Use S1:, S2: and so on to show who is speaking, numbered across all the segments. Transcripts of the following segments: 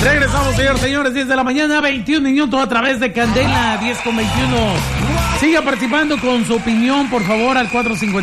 S1: Regresamos, señores, 10 de la mañana, 21 minutos a través de Candela, 10:21. Siga participando con su opinión, por favor, al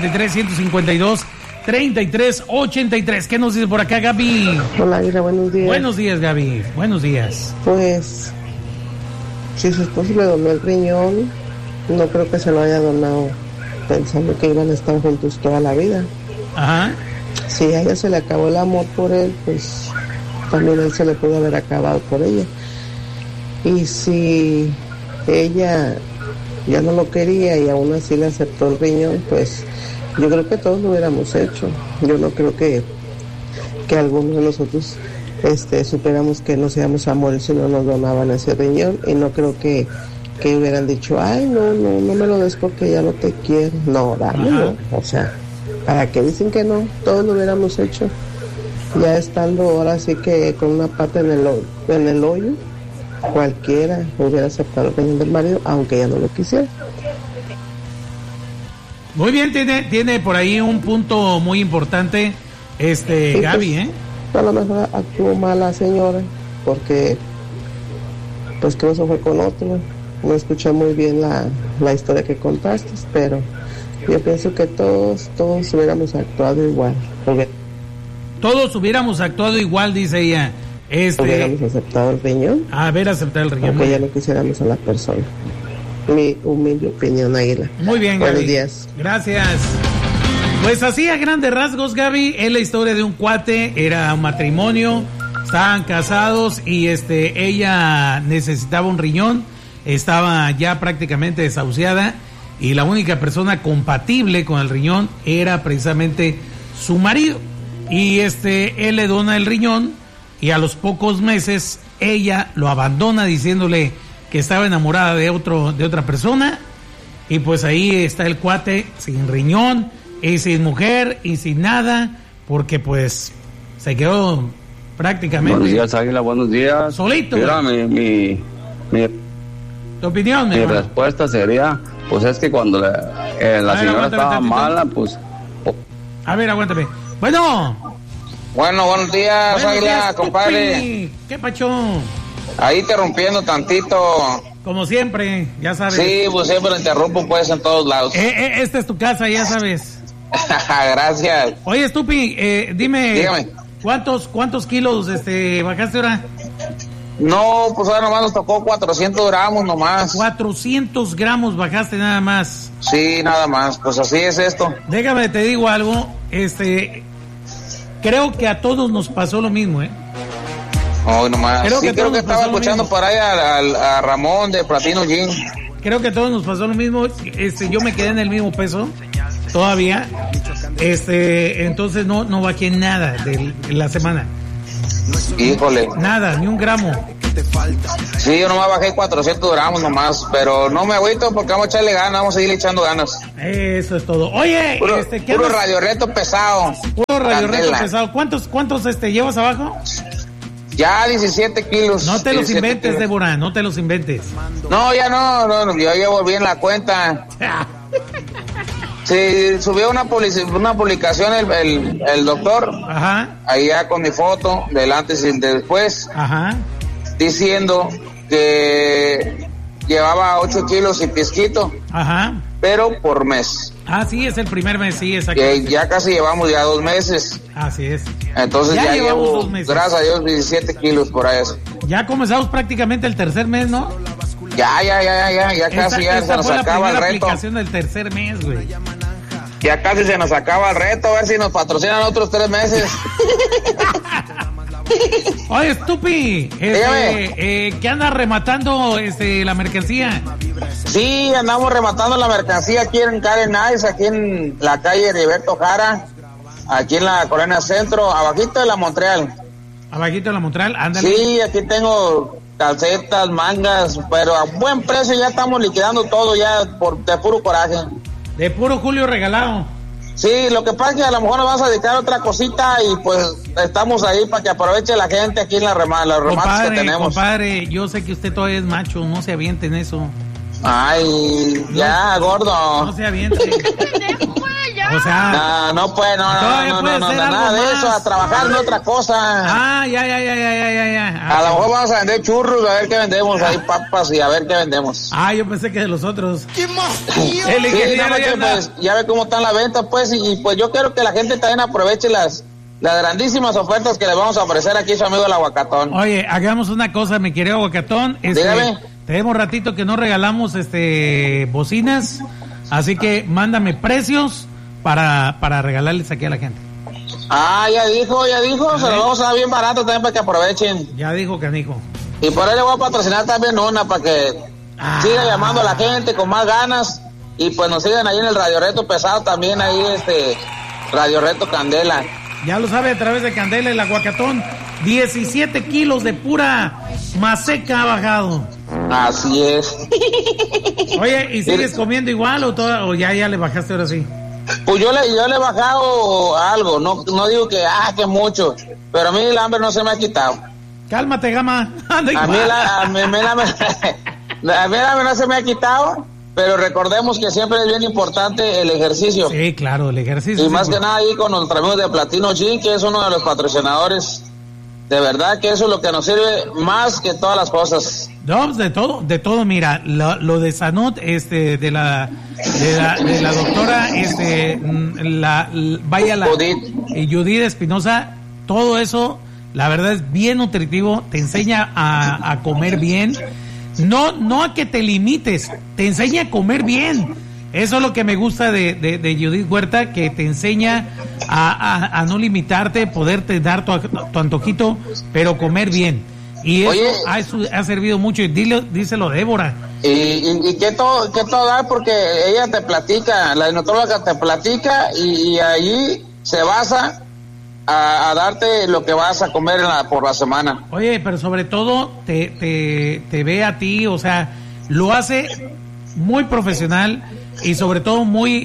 S1: 453-152-3383. ¿Qué nos dice por acá, Gaby?
S2: Hola, Ira, buenos días.
S1: Buenos días, Gaby. Buenos días.
S2: Pues, si su esposo le donó el riñón, no creo que se lo haya donado pensando que iban a estar juntos toda la vida.
S1: Ajá.
S2: Si a ella se le acabó el amor por él, pues también él se le pudo haber acabado por ella. Y si ella ya no lo quería y aún así le aceptó el riñón, pues yo creo que todos lo hubiéramos hecho. Yo no creo que algunos de nosotros supiéramos que nos íbamos a morir si no nos donaban ese riñón, y no creo que hubieran dicho, ay, no me lo des porque ya no te quiero. No, dámelo. O sea, ¿para qué dicen que no? Todos lo hubiéramos hecho. Ya estando ahora sí que con una pata en el hoyo, cualquiera hubiera aceptado el riñón del marido, aunque ya no lo quisiera.
S1: Muy bien, tiene por ahí un punto muy importante, Gaby,
S2: A lo mejor actuó mal la señora, porque pues creo que eso fue con otro. No escuché muy bien la historia que contaste, pero yo pienso que todos hubiéramos actuado igual.
S1: Todos hubiéramos actuado igual, dice ella.
S2: Hubiéramos aceptado el riñón.
S1: Haber aceptado el riñón.
S2: Aunque ya no quisiéramos a la persona. Mi humilde opinión, Águila.
S1: Muy bien, Gaby.
S2: Buenos días.
S1: Gracias. Pues así a grandes rasgos, Gaby, es la historia de un cuate. Era un matrimonio, estaban casados y ella necesitaba un riñón, estaba ya prácticamente desahuciada y la única persona compatible con el riñón era precisamente su marido. Y él le dona el riñón y a los pocos meses ella lo abandona diciéndole que estaba enamorada de otra persona, y pues ahí está el cuate sin riñón y sin mujer y sin nada, porque pues se quedó prácticamente.
S3: Buenos días, Águila, buenos días.
S1: Solito.
S3: Mira,
S1: tu opinión,
S3: mi respuesta sería, pues es que cuando la señora estaba mala, pues...
S1: A ver, aguántame. Bueno,
S4: buenos días, Águila, compadre.
S1: ¿Qué pachón?
S4: Ahí interrumpiendo tantito.
S1: Como siempre, ya sabes.
S4: Sí, pues siempre lo interrumpo, pues, en todos lados.
S1: Esta es tu casa, ya sabes.
S4: Gracias.
S1: Oye, Stupi,
S4: dígame.
S1: ¿Cuántos kilos bajaste ahora?
S4: No, pues ahora nomás nos tocó 400 gramos nomás.
S1: 400 gramos bajaste nada más.
S4: Sí, nada más, pues así es esto.
S1: Déjame, te digo algo, creo que a todos nos pasó lo mismo,
S4: Hoy nomás. Creo que estaba escuchando por ahí a Ramón de Platino Gym.
S1: Creo que a todos nos pasó lo mismo. Yo me quedé en el mismo peso todavía. Entonces no bajé nada de la semana.
S4: Híjole.
S1: Nada, ni un gramo.
S4: Sí, yo nomás bajé 400 gramos nomás, pero no me agüito porque vamos a echarle ganas, vamos a seguir echando ganas.
S1: Eso es todo. Oye,
S4: puro radio reto pesado.
S1: Puro radio reto pesado. ¿Cuántos llevas abajo?
S4: Ya 17 kilos.
S1: No te los inventes, kilos. Débora, no te los inventes.
S4: No, ya no, yo llevo bien la cuenta. Sí, subió una publicación el doctor.
S1: Ajá.
S4: Ahí ya con mi foto, del antes y del después.
S1: Ajá.
S4: Diciendo que llevaba 8 kilos y pizquito.
S1: Ajá.
S4: Pero por mes.
S1: Ah, sí, es el primer mes, sí, exacto.
S4: Que ya casi llevamos ya 2 meses.
S1: Así es.
S4: Entonces ya llevo, gracias a Dios, 17 kilos por ahí.
S1: Ya comenzamos prácticamente el tercer mes, ¿no?
S4: Ya casi ya se nos acaba el reto.
S1: Aplicación del tercer mes, güey.
S4: Ya casi se nos acaba el reto, a ver si nos patrocinan otros 3 meses.
S1: Oye, Stupi, ¿qué andas rematando la mercancía?
S4: Sí, andamos rematando la mercancía aquí en Karen Nice, aquí en la calle Heriberto Jara, aquí en la Colonia Centro, abajito de la Montreal.
S1: Abajito de la Montreal, ándale.
S4: Sí, aquí tengo calcetas, mangas, pero a buen precio ya estamos liquidando todo ya de puro coraje.
S1: De puro Julio regalado.
S4: Sí, lo que pasa es que a lo mejor nos vamos a dedicar a otra cosita y pues estamos ahí para que aproveche la gente aquí en los remates que tenemos.
S1: Compadre, yo sé que usted todavía es macho, no se aviente en eso.
S4: Ay, ya, gordo.
S1: No se aviente. O sea...
S4: No, pues, no, nada de eso, a trabajar en otra cosa.
S1: Ya.
S4: A lo mejor vamos a vender churros, a ver qué vendemos, ahí papas y a ver qué vendemos.
S1: Yo pensé que de los otros.
S4: Sí, pues, ya ve cómo están las ventas, pues, y pues yo quiero que la gente también aproveche las grandísimas ofertas que le vamos a ofrecer aquí a su amigo el Aguacatón.
S1: Oye, hagamos una cosa, mi querido Aguacatón.
S4: Dígame.
S1: Tenemos ratito que no regalamos bocinas, así que mándame precios para regalarles aquí a la gente.
S4: Ya dijo, se lo vamos a dar bien barato también para que aprovechen.
S1: Ya dijo, canijo.
S4: Y por ahí le voy a patrocinar también una para que siga llamando a la gente con más ganas y pues nos sigan ahí en el Radio Reto Pesado también ahí Radio Reto Candela.
S1: Ya lo sabe, a través de Candela el Aguacatón, 17 kilos de pura maseca ha bajado.
S4: Así es.
S1: Oye, ¿y sigues comiendo igual o ya le bajaste ahora sí?
S4: Pues yo le he bajado algo, no digo que mucho, pero a mí el hambre no se me ha quitado.
S1: Cálmate, Gama.
S4: A mí el hambre no se me ha quitado, pero recordemos que siempre es bien importante el ejercicio.
S1: Sí, claro, el ejercicio.
S4: Y más que nada ahí con nuestro amigo de Platino Gym, que es uno de los patrocinadores. De verdad que eso es lo que nos sirve más que todas las cosas.
S1: No, de todo, mira, lo de Sanut, de la doctora, Judith Espinosa, todo eso, la verdad es bien nutritivo, te enseña a comer bien, no a que te limites, te enseña a comer bien. Eso es lo que me gusta de Judith Huerta, que te enseña a no limitarte, poderte dar tu antojito, pero comer bien. Y eso ha servido mucho. Díselo, Débora.
S4: Y que todo da, porque ella te platica, la nutrióloga te platica y ahí se basa a darte lo que vas a comer por la semana. Oye,
S1: pero sobre todo te ve a ti, o sea, lo hace muy profesional y sobre todo muy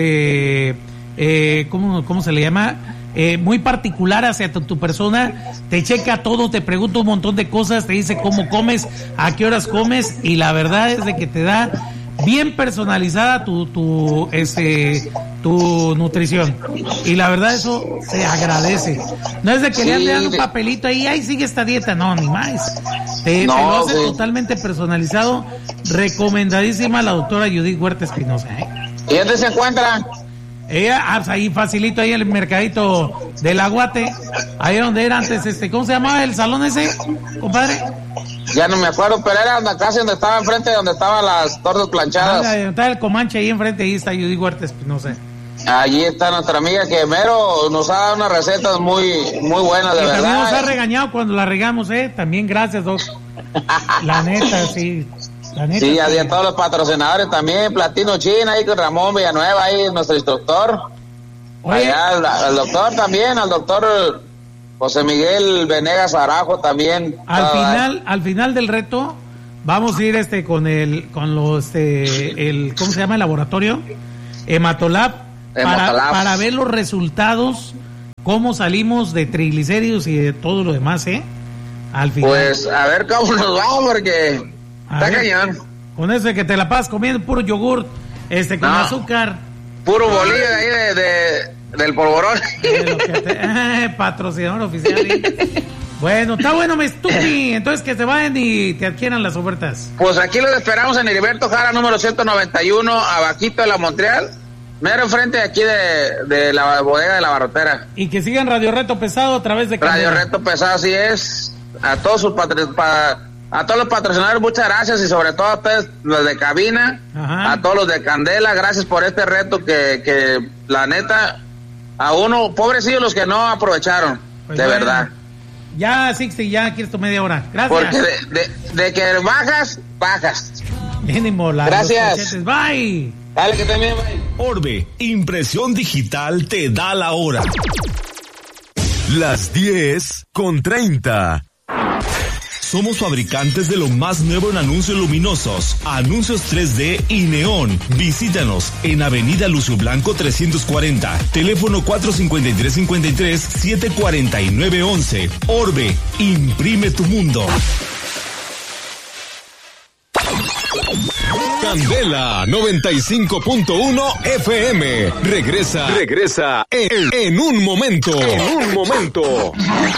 S1: ¿cómo se le llama? Muy particular hacia tu persona, te checa todo, te pregunta un montón de cosas, te dice cómo comes, a qué horas comes, y la verdad es de que te da bien personalizada tu nutrición, y la verdad eso se agradece. No es de que le ande dando un papelito ahí sigue esta dieta, no, ni más. Te lo hace totalmente personalizado. Recomendadísima la doctora Judith Huerta Espinosa.
S4: ¿Y dónde se encuentra?
S1: Ella, ahí facilito, ahí en el mercadito del Aguate, ahí donde era antes, ¿cómo se llamaba el salón ese, compadre?
S4: Ya no me acuerdo, pero era casi donde estaba enfrente, donde estaban las tortas planchadas.
S1: Está el Comanche ahí enfrente, ahí está Judith Huerta Espinosa.
S4: Allí está nuestra amiga que mero nos ha dado unas recetas muy buenas, de verdad.
S1: También nos ha regañado cuando la regamos, también gracias, Doc. La neta, sí.
S4: Sí, a todos los patrocinadores también, Platino China, ahí con Ramón Villanueva, ahí nuestro instructor. Oye. Allá, al doctor también, al doctor José Miguel Venegas Arajo también.
S1: Al final del reto, vamos a ir con ¿cómo se llama el laboratorio? Hematolab. Para ver los resultados, cómo salimos de triglicéridos y de todo lo demás, al final.
S4: Pues a ver cómo nos vamos, porque está cañón.
S1: Con eso de que te la pasas comiendo puro yogur, con azúcar.
S4: Puro bolillo ahí del polvorón.
S1: Patrocinador oficial. Bueno, está bueno, me estupi. Entonces que se vayan y te adquieran las ofertas.
S4: Pues aquí los esperamos en Heriberto Jara, número 191, abajito de la Montreal. Mero enfrente de aquí de la bodega de la Barrotera.
S1: Y que sigan Radio Reto Pesado a través de
S4: Radio Reto Pesado, así es. A todos los patrocinadores, muchas gracias, y sobre todo a ustedes, los de cabina. Ajá. A todos los de Candela, gracias por este reto que la neta, a uno, pobrecillos los que no aprovecharon, pues de verdad.
S1: Ya, Sixty, ya quieres tu media hora. Gracias.
S4: Porque de que bajas.
S1: Mínimo,
S4: gracias.
S1: Bye.
S4: Dale, que también, bye.
S5: Orbe, impresión digital, te da la hora. Las 10:30. Somos fabricantes de lo más nuevo en anuncios luminosos, anuncios 3D y neón. Visítanos en Avenida Lucio Blanco 340, teléfono 453-749-11. Orbe, imprime tu mundo. Candela 95.1 FM. Regresa en un momento.